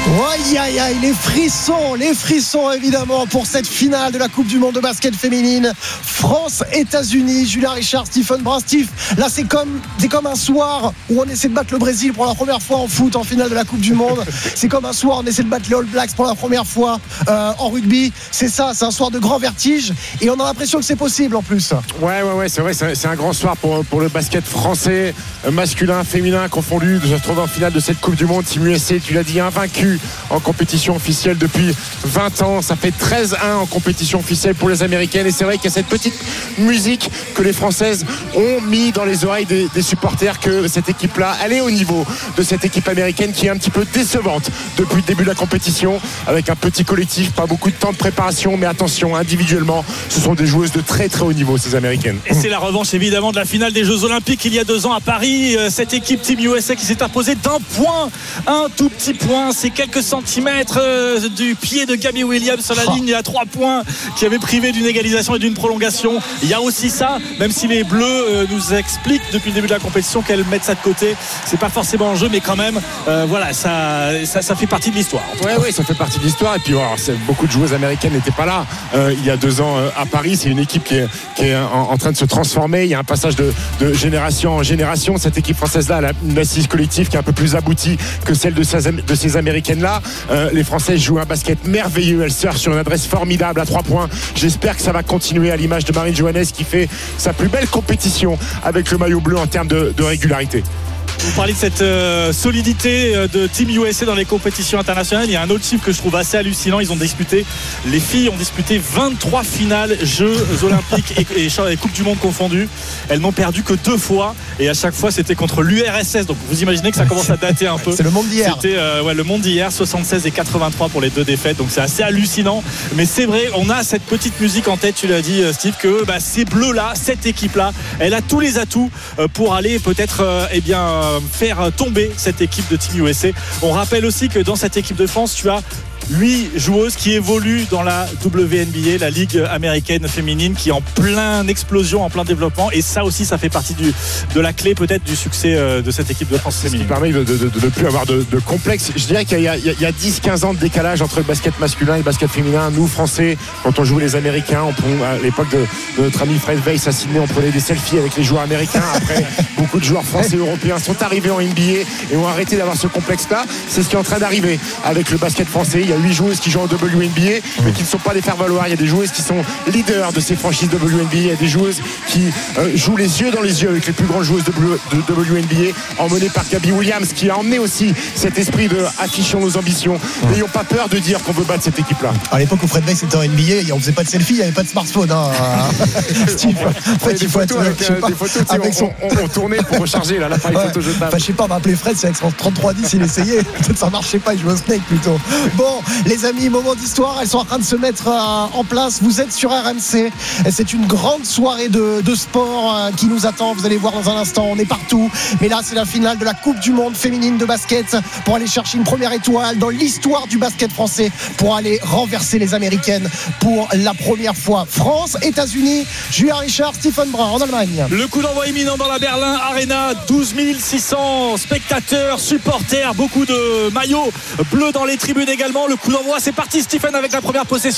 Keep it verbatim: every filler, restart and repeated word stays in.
Aïe aïe aïe, les frissons, les frissons évidemment pour cette finale de la Coupe du Monde de basket féminine. France-États-Unis, Julien Richard, Stephen Brun. Steve, là c'est comme, c'est comme un soir où on essaie de battre le Brésil pour la première fois en foot en finale de la Coupe du Monde. C'est comme un soir où on essaie de battre les All Blacks pour la première fois euh, en rugby. C'est ça, c'est un soir de grand vertige et on a l'impression que c'est possible en plus. Ouais, ouais, ouais, c'est vrai, c'est, c'est un grand soir pour, pour le basket français, masculin, féminin confondu, de se retrouver en finale de cette Coupe du Monde. Team U S A, tu l'as dit, invaincu en compétition officielle depuis vingt ans. Ça fait treize un en compétition officielle pour les Américaines. Et c'est vrai qu'il y a cette petite musique que les Françaises ont mis dans les oreilles des, des supporters, que cette équipe-là, elle est au niveau de cette équipe américaine qui est un petit peu décevante depuis le début de la compétition, avec un petit collectif, pas beaucoup de temps de préparation, mais attention, individuellement, ce sont des joueuses de très très haut niveau, ces Américaines. Et c'est la revanche évidemment de la finale des Jeux Olympiques il y a deux ans à Paris. Cette équipe Team U S A qui s'est imposée d'un point, un tout petit point, c'est quelques centimètres euh, du pied de Gabby Williams sur la ligne à trois points, qui avait privé d'une égalisation et d'une prolongation. Il y a aussi ça, même si les Bleus euh, nous expliquent depuis le début de la compétition qu'elles mettent ça de côté, c'est pas forcément en jeu, mais quand même euh, voilà, ça, ça, ça fait partie de l'histoire. Oui, oui, ça fait partie de l'histoire. Et puis alors, beaucoup de joueuses américaines n'étaient pas là euh, il y a deux ans euh, à Paris. C'est une équipe qui est, qui est en, en train de se transformer. Il y a un passage de, de génération en génération. Cette équipe française-là, elle a une assise collective qui est un peu plus aboutie que celle de ces, de ces Américaines-là. Euh, les Françaises jouent un basket merveilleux. Elles surfent sur une adresse formidable à trois points. J'espère que ça va continuer à l'image de Marine Johannes, qui fait sa plus belle compétition avec le maillot bleu en termes de, de régularité. Vous parlez de cette euh, solidité de Team U S A dans les compétitions internationales. Il y a un autre chiffre que je trouve assez hallucinant. Ils ont disputé, les filles ont disputé vingt-trois finales Jeux Olympiques et, et, et Coupe du Monde confondues. Elles n'ont perdu que deux fois et à chaque fois c'était contre l'U R S S. Donc vous imaginez que ça commence à dater un peu. C'est le monde d'hier. C'était euh, ouais, le monde d'hier, soixante-seize et quatre-vingt-trois pour les deux défaites. Donc c'est assez hallucinant. Mais c'est vrai, on a cette petite musique en tête. Tu l'as dit, Steve, que bah, ces bleus-là, cette équipe-là, elle a tous les atouts euh, pour aller peut-être, euh, eh bien. Euh, faire tomber cette équipe de Team U S A. On rappelle aussi que dans cette équipe de France, tu as huit joueuses qui évoluent dans la W N B A, la Ligue américaine féminine, qui est en pleine explosion, en plein développement, et ça aussi ça fait partie du, de la clé peut-être du succès de cette équipe de France féminine. Ce qui permet de ne plus avoir de, de complexe. Je dirais qu'il y a, il y a dix quinze ans de décalage entre le basket masculin et le basket féminin. Nous Français, quand on joue les Américains, on, à l'époque de, de notre ami Fred Weiss à Sydney, on prenait des selfies avec les joueurs américains. Après, beaucoup de joueurs français et européens sont arrivés en N B A et ont arrêté d'avoir ce complexe-là. C'est ce qui est en train d'arriver avec le basket français. Il y a huit joueuses qui jouent en W N B A mais qui ne sont pas des faire-valoir. Il y a des joueuses qui sont leaders de ces franchises W N B A. Il y a des joueuses qui euh, jouent les yeux dans les yeux avec les plus grandes joueuses de, de W N B A, emmenées par Gabby Williams, qui a emmené aussi cet esprit de affichons nos ambitions. N'ayons pas peur de dire qu'on veut battre cette équipe-là. À l'époque où Fred Weiss était en N B A, on faisait pas de selfie, il n'y avait pas de smartphone. Hein. Steve, en fait, des, photos avec, euh, pas, des photos avec on, son... on, on tournait pour recharger là, l'appareil ouais. photo jetable. Enfin, je sais pas, on va appeler Fred, c'est avec son trente-trois dix, il essayait. Peut-être ça marchait pas, il jouait au Snake plutôt. Bon, les amis, moment d'histoire, elles sont en train de se mettre euh, en place. Vous êtes sur R M C. C'est une grande soirée de, de sport euh, qui nous attend. Vous allez voir dans un instant, on est partout. Mais là, c'est la finale de la Coupe du Monde féminine de basket pour aller chercher une première étoile dans l'histoire du basket français, pour aller renverser les Américaines pour la première fois. France, États-Unis, Julien Richard, Stephen Brun en Allemagne. Le coup d'envoi imminent dans la Berlin Arena. douze mille six cents spectateurs, supporters, beaucoup de maillots bleus dans les tribunes également. Le coup d'envoi, c'est parti, Stephen, avec la première possession.